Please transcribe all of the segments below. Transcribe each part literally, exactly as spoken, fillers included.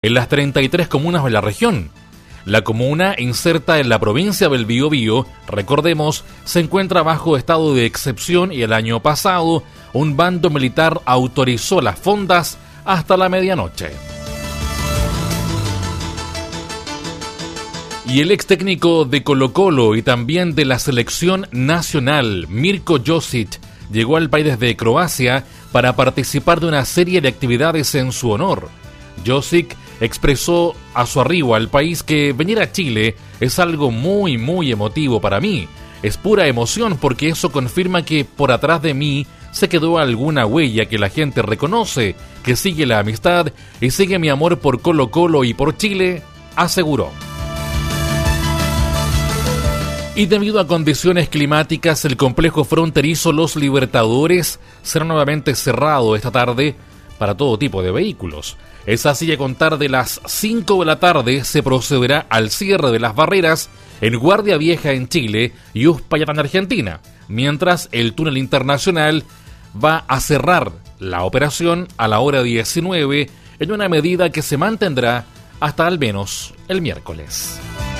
en las treinta y tres comunas de la región. La comuna, inserta en la provincia del Biobío, recordemos, se encuentra bajo estado de excepción y el año pasado un bando militar autorizó las fondas hasta la medianoche. Y el ex técnico de Colo-Colo y también de la selección nacional, Mirko Josic, llegó al país desde Croacia para participar de una serie de actividades en su honor. Josic expresó a su arribo al país que venir a Chile es algo muy muy emotivo para mí. Es pura emoción porque eso confirma que por atrás de mí se quedó alguna huella que la gente reconoce, que sigue la amistad y sigue mi amor por Colo-Colo y por Chile, aseguró. Y debido a condiciones climáticas, el complejo fronterizo Los Libertadores será nuevamente cerrado esta tarde para todo tipo de vehículos. Es así que a contar de las cinco de la tarde se procederá al cierre de las barreras en Guardia Vieja en Chile y Uspallata en Argentina, mientras el túnel internacional va a cerrar la operación a la hora diecinueve en una medida que se mantendrá hasta al menos el miércoles.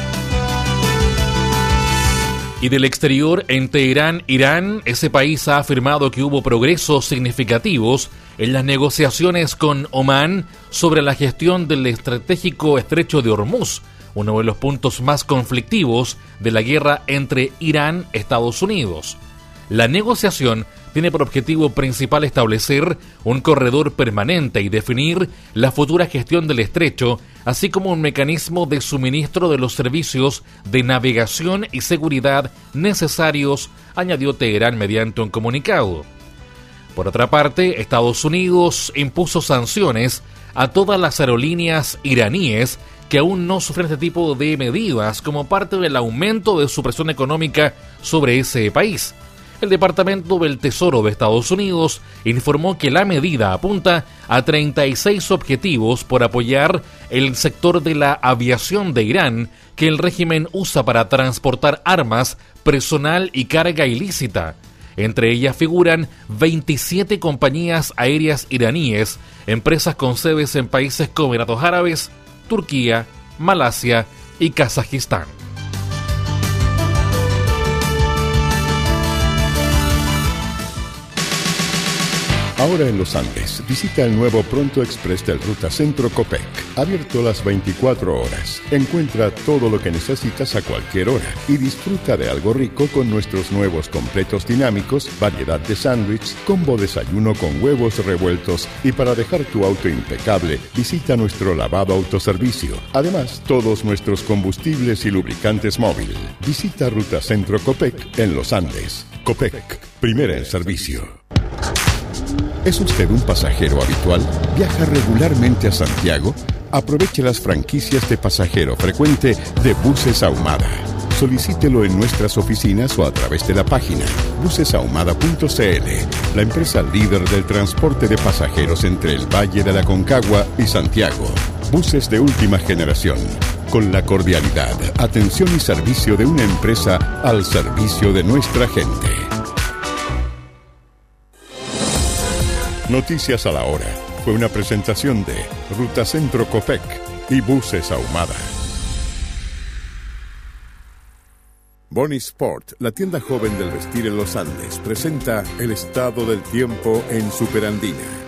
Y del exterior, en Teherán, Irán, ese país ha afirmado que hubo progresos significativos en las negociaciones con Omán sobre la gestión del estratégico estrecho de Hormuz, uno de los puntos más conflictivos de la guerra entre Irán y Estados Unidos. La negociación tiene por objetivo principal establecer un corredor permanente y definir la futura gestión del estrecho, así como un mecanismo de suministro de los servicios de navegación y seguridad necesarios, añadió Teherán mediante un comunicado. Por otra parte, Estados Unidos impuso sanciones a todas las aerolíneas iraníes que aún no sufren este tipo de medidas como parte del aumento de su presión económica sobre ese país. El Departamento del Tesoro de Estados Unidos informó que la medida apunta a treinta y seis objetivos por apoyar el sector de la aviación de Irán, que el régimen usa para transportar armas, personal y carga ilícita. Entre ellas figuran veintisiete compañías aéreas iraníes, empresas con sedes en países como Emiratos Árabes, Turquía, Malasia y Kazajistán. Ahora en Los Andes, visita el nuevo Pronto Express del Ruta Centro Copec, abierto las veinticuatro horas. Encuentra todo lo que necesitas a cualquier hora y disfruta de algo rico con nuestros nuevos completos dinámicos, variedad de sándwich, combo desayuno con huevos revueltos y para dejar tu auto impecable, visita nuestro lavado autoservicio. Además, todos nuestros combustibles y lubricantes móvil. Visita Ruta Centro Copec en Los Andes. Copec, primera en servicio. ¿Es usted un pasajero habitual? ¿Viaja regularmente a Santiago? Aproveche las franquicias de pasajero frecuente de Buses Ahumada. Solicítelo en nuestras oficinas o a través de la página buses ahumada punto c l, la empresa líder del transporte de pasajeros entre el Valle de la Aconcagua y Santiago. Buses de última generación, con la cordialidad, atención y servicio de una empresa al servicio de nuestra gente. Noticias a la hora. Fue una presentación de Ruta Centro Copec y Buses Ahumada. Bonnie Sport, la tienda joven del vestir en Los Andes, presenta el estado del tiempo en Superandina.